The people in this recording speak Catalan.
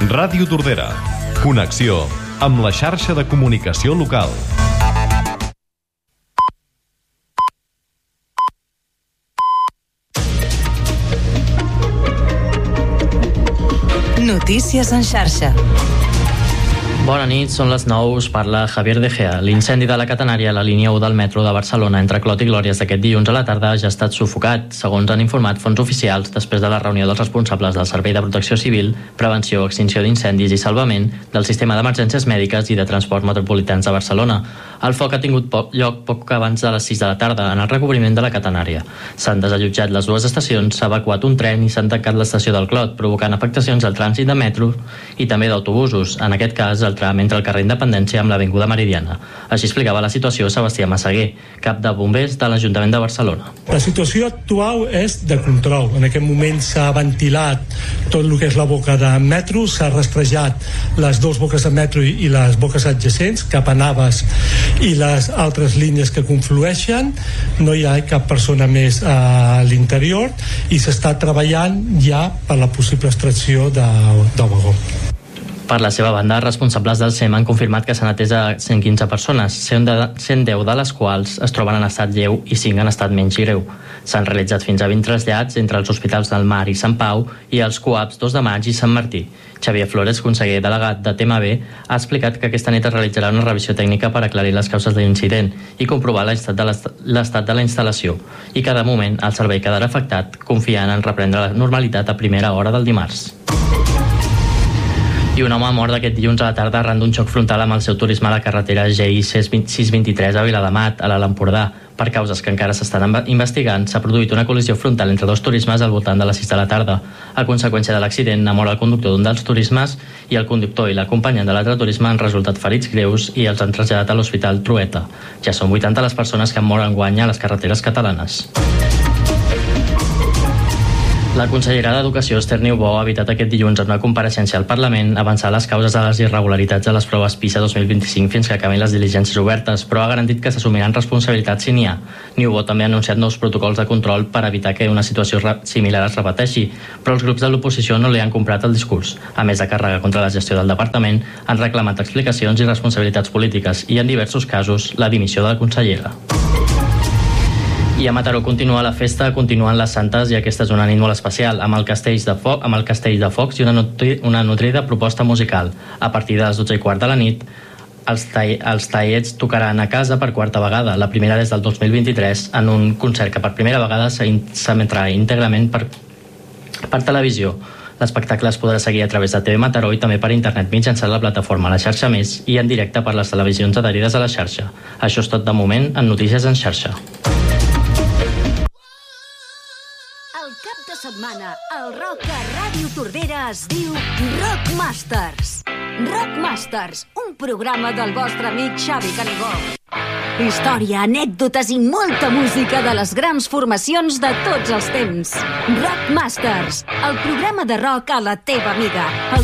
Ràdio Tordera. Connexió amb la xarxa de comunicació local. Notícies en xarxa. Bona nit, són les 9, us parla Javier De Gea. L'incendi de la catenària a la línia 1 del metro de Barcelona entre Clot i Glòries d'aquest dilluns a la tarda ja ha estat sufocat, segons han informat fonts oficials després de la reunió dels responsables del Servei de Protecció Civil, Prevenció, Extinció d'Incendis i Salvament del Sistema d'Emergències Mèdiques i de Transports Metropolitans de Barcelona. El foc ha tingut lloc poc abans de les 6 de la tarda en el recobriment de la catenària. S'han desallotjat les dues estacions, s'ha evacuat un tren i s'han tancat l'estació del Clot, provocant afectacions al trànsit de metro i també d'autobusos, en aquest cas el tram entre el carrer Independència amb l'Avinguda Meridiana. Així explicava la situació Sebastià Massaguer, cap de bombers de l'Ajuntament de Barcelona. La situació actual és de control. En aquest moment s'ha ventilat tot el que és la boca de metro, s'ha rastrejat les dues boques de metro i les boques adjacents cap a Navas i les altres línies que conflueixen. No hi ha cap persona més a l'interior i s'està treballant ja per la possible extracció del vagó. Per la seva banda, responsables del SEM han confirmat que s'han atès a 115 persones, 110 de les quals es troben en estat lleu i 5 en estat menys greu. S'han realitzat fins a 20 trasllats entre els hospitals del Mar i Sant Pau i els CUAPs 2 de Maig i Sant Martí. Xavier Flores, conseller delegat de TMB, ha explicat que aquesta nit es realitzarà una revisió tècnica per aclarir les causes de l'incident i comprovar l'estat de la instal·lació, i que de moment el servei quedarà afectat, confiant en reprendre la normalitat a primera hora del dimarts. I un home ha mort aquest dilluns a la tarda arran d'un xoc frontal amb el seu turisme a la carretera GI 623 a Viladamat, a l'Alt Empordà. Per causes que encara s'estan investigant, s'ha produït una col·lisió frontal entre dos turismes al voltant de les 6 de la tarda. A conseqüència de l'accident, ha mort el conductor d'un dels turismes i el conductor i l'acompanyant de l'altre turisme han resultat ferits greus i els han traslladat a l'Hospital Trueta. Ja són 80 les persones que han mort enguany a les carreteres catalanes. La consellera d'Educació, Esther Niubó, ha evitat aquest dilluns en una compareixença al Parlament avançar les causes de les irregularitats de les proves PISA 2025 fins que acabin les diligències obertes, però ha garantit que s'assumiran responsabilitats si n'hi ha. Niubó també ha anunciat nous protocols de control per evitar que una situació similar es repeteixi, però els grups de l'oposició no li han comprat el discurs. A més de càrrega contra la gestió del departament, han reclamat explicacions i responsabilitats polítiques i, en diversos casos, la dimissió de la consellera. I a Mataró continua la festa, continuen les santes i aquesta és una nit molt especial, amb el castell de focs i una nutrida proposta musical. A partir de les 12:15 de la nit, els Tallets tocaran a casa per quarta vegada, la primera des del 2023, en un concert que per primera vegada s'emetrà íntegrament per televisió. L'espectacle es podrà seguir a través de TV Mataró i també per internet mitjançant la plataforma La Xarxa Més i en directe per les televisions adherides a la xarxa. Això és tot de moment en Notícies en xarxa. Setmana, el rock a Ràdio Tordera es diu Rock Masters. Rock Masters, un programa del vostre amic Xavi Canigó. Història, anècdotes i molta música de les grans formacions de tots els temps. Rock Masters, el programa de rock a la teva amiga. El